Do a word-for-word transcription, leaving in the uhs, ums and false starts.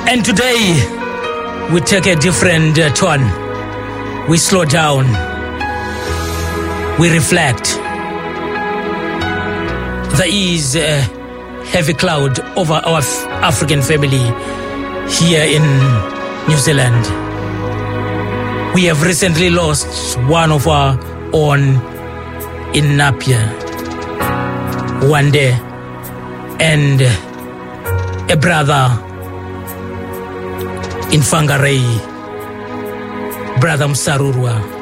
And today, we take a different uh, turn. We slow down. We reflect. There is a heavy cloud over our f- African family here in New Zealand. We have recently lost one of our own in Napier, one day, and a brother in Whangarei, Brother Msarurwa.